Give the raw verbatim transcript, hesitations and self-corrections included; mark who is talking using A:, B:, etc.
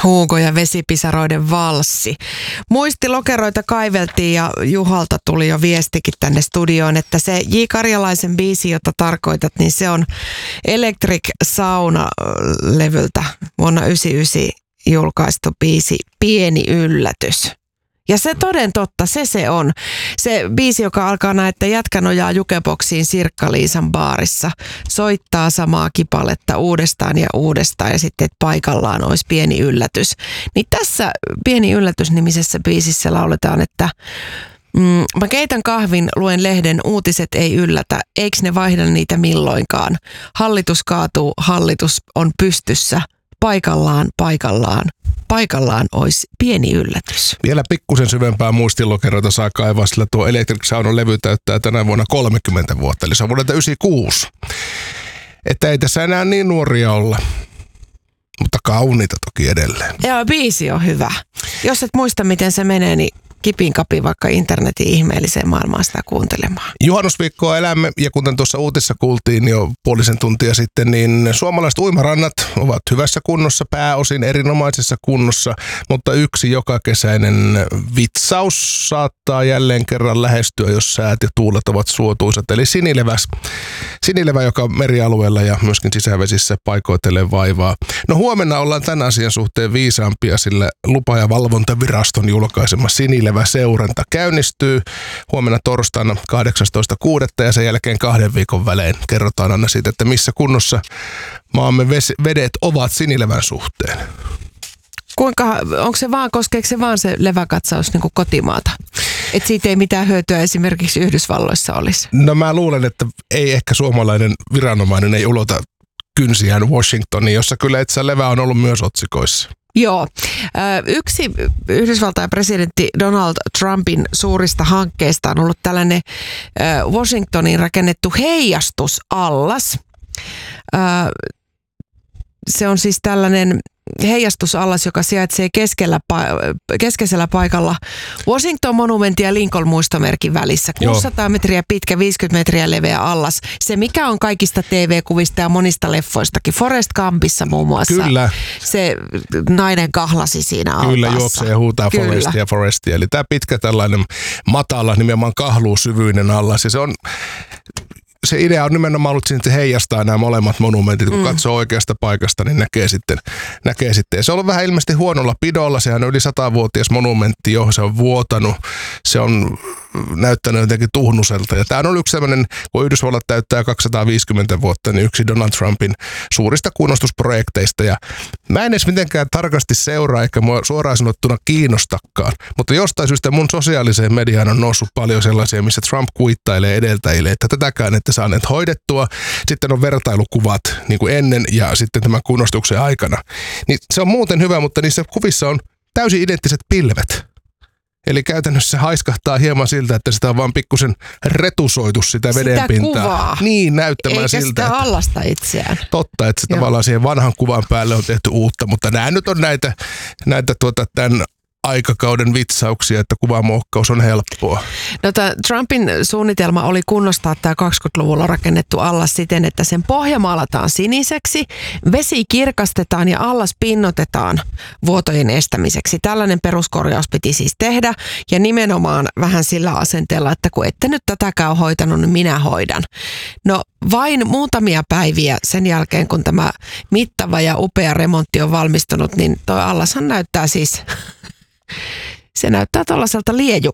A: Hugo ja vesipisaroiden valssi. Muistilokeroita kaiveltiin ja Juhalta tuli jo viestikin tänne studioon, että se J. Karjalaisen biisi, jota tarkoitat, niin se on Electric Sauna-levyltä vuonna yhdeksänkymmentäyhdeksän julkaistu biisi Pieni yllätys. Ja se toden totta, se se on. Se biisi, joka alkaa näin, että jätkä nojaa jukeboksiin Sirkka-Liisan baarissa, soittaa samaa kipaletta uudestaan ja uudestaan ja sitten, että paikallaan olisi pieni yllätys. Niin tässä Pieni yllätys-nimisessä biisissä lauletaan, että mm, mä keitän kahvin, luen lehden, uutiset ei yllätä, eiks ne vaihda niitä milloinkaan. Hallitus kaatuu, hallitus on pystyssä, paikallaan, paikallaan. Paikallaan olisi pieni yllätys.
B: Vielä pikkusen syvempää muistilokeroita saa kaivaa, sillä tuo Electric Saunan levy täyttää tänä vuonna kolmekymmentä vuotta, eli se on vuodelta yhdeksänkymmentäkuusi. Että ei tässä enää niin nuoria olla, mutta kauniita toki edelleen.
A: Joo, biisi on hyvä. Jos et muista, miten se menee, niin kipin kapi vaikka internetin ihmeelliseen maailmaan sitä kuuntelemaan.
B: Juhannusviikkoa elämme, ja kuten tuossa uutissa kuultiin jo puolisen tuntia sitten, niin suomalaiset uimarannat ovat hyvässä kunnossa, pääosin erinomaisessa kunnossa, mutta yksi jokakesäinen vitsaus saattaa jälleen kerran lähestyä, jos säät ja tuulet ovat suotuisat. Eli sinileväs, sinilevä, joka merialueella ja myöskin sisävesissä paikoitellen vaivaa. No huomenna ollaan tämän asian suhteen viisaampia, sillä lupa- ja valvontaviraston julkaisema sinilevä seuranta käynnistyy huomenna torstaina kahdeksastoista kuudetta ja sen jälkeen kahden viikon välein kerrotaan aina siitä, että missä kunnossa maamme vedet ovat sinilevän suhteen.
A: Kuinka, onko se vaan, koskeeko se vaan se leväkatsaus niin kuin kotimaata? Että siitä ei mitään hyötyä esimerkiksi Yhdysvalloissa olisi?
B: No mä luulen, että ei ehkä suomalainen viranomainen ei ulota kynsiään Washingtoniin, jossa kyllä itse levä on ollut myös otsikoissa.
A: Joo. Yksi Yhdysvaltain presidentti Donald Trumpin suurista hankkeista on ollut tällainen Washingtoniin rakennettu heijastusallas. Se on siis tällainen heijastusallas, joka sijaitsee keskellä, keskeisellä paikalla Washington-monumentin ja Lincoln-muistomerkin välissä. kuusisataa metriä pitkä, viisikymmentä metriä leveä allas. Se, mikä on kaikista T V-kuvista ja monista leffoistakin. Forrest Gumpissa muun muassa.
B: Kyllä.
A: Se nainen kahlasi siinä altaassa.
B: Kyllä, juoksee ja huutaa Kyllä. Forestia, Forestia. Eli tämä pitkä tällainen matala, nimenomaan kahluusyvyinen allas. Ja se on... Se idea on nimenomaan ollut siinä, että se heijastaa nämä molemmat monumentit. Kun mm. katsoo oikeasta paikasta, niin näkee sitten, näkee sitten. Ja se on ollut vähän ilmeisesti huonolla pidolla. Sehän on yli satavuotias monumentti, johon se on vuotanut. Se on näyttänyt jotenkin tuhnuselta. Ja tämä on ollut yksi sellainen, kun Yhdysvallat täyttää kaksisataaviisikymmentä vuotta, niin yksi Donald Trumpin suurista kunnostusprojekteista. Ja mä en edes mitenkään tarkasti seuraa, eikä mua suoraan sanottuna kiinnostakaan. Mutta jostain syystä mun sosiaaliseen mediaan on noussut paljon sellaisia, missä Trump kuittailee edeltäjille, että tätäkään ette saaneet hoidettua. Sitten on vertailukuvat niin kuin ennen ja sitten tämän kunnostuksen aikana. Niin se on muuten hyvä, mutta niissä kuvissa on täysin identtiset pilvet. Eli käytännössä se haiskahtaa hieman siltä, että sitä on vaan pikkusen retusoitu sitä vedenpintaa.
A: Sitä kuvaa.
B: Niin, näyttämään
A: Eikä
B: siltä.
A: Eikä sitä allasta itseään.
B: Totta, että se tavallaan siihen vanhan kuvan päälle on tehty uutta, mutta nämä nyt on näitä, näitä tuota, tämän aikakauden vitsauksia, että kuvamuokkaus on helppoa.
A: No, Trumpin suunnitelma oli kunnostaa tämä kaksikymmentäluvulla rakennettu allas siten, että sen pohja maalataan siniseksi, vesi kirkastetaan ja allas pinnotetaan vuotojen estämiseksi. Tällainen peruskorjaus piti siis tehdä ja nimenomaan vähän sillä asenteella, että kun ette nyt tätäkään hoitanut, niin minä hoidan. No vain muutamia päiviä sen jälkeen, kun tämä mittava ja upea remontti on valmistunut, niin tuo allashan näyttää siis... Se näyttää tuollaiselta lieju,